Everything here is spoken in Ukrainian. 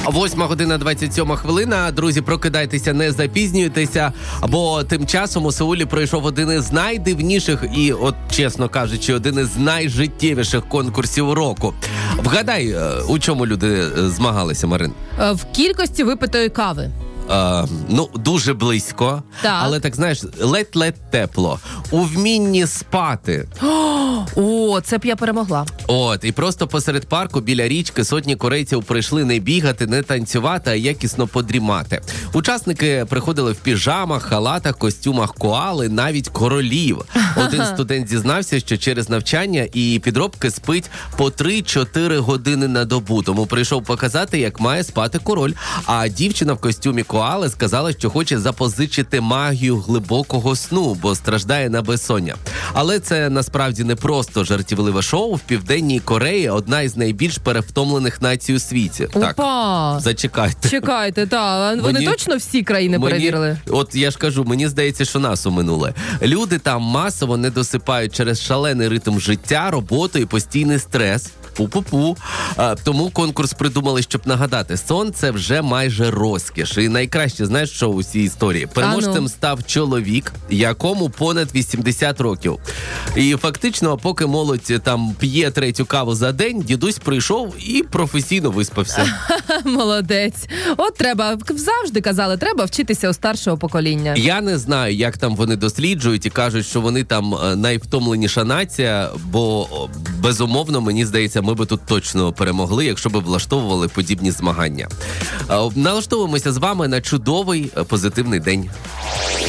8:27. Друзі, прокидайтеся, не запізнюйтеся, бо тим часом у Сеулі пройшов один із найдивніших і, от чесно кажучи, один із найжиттєвіших конкурсів року. Вгадай, у чому люди змагалися, Марин? В кількості випитої кави. Дуже близько, але так, знаєш, ледь-ледь тепло. У вмінні спати. О, це б я перемогла. І просто посеред парку біля річки сотні корейців прийшли не бігати, не танцювати, а якісно подрімати. Учасники приходили в піжамах, халатах, костюмах коали, навіть королів. Один студент зізнався, що через навчання і підробки спить по 3-4 години на добу. Тому прийшов показати, як має спати король. А дівчина в костюмі коали сказала, що хоче запозичити магію глибокого сну, бо страждає на безсоння. Але це насправді не просто жартівливе шоу. В Південній Кореї одна із найбільш перевтомлених націй у світі. Опа! Так, зачекайте. Чекайте, вони точно всі країни перевірили? От я ж кажу, мені здається, що нас оминули. Люди там масово не досипають через шалений ритм життя, роботу і постійний стрес. Пу-пу-пу. Тому конкурс придумали, щоб нагадати, сон – це вже майже розкіш. І найкраще, знаєш, що у цій історії? Переможцем став чоловік, якому понад 80 років. І фактично, поки молодь там п'є третю каву за день, дідусь прийшов і професійно виспався. Молодець. От треба, завжди казали, треба вчитися у старшого покоління. Я не знаю, як там вони досліджують і кажуть, що вони там найвтомленіша нація, бо безумовно, мені здається, ми би тут точно перемогли, якщо б влаштовували подібні змагання. Налаштовуємося з вами на чудовий, позитивний день.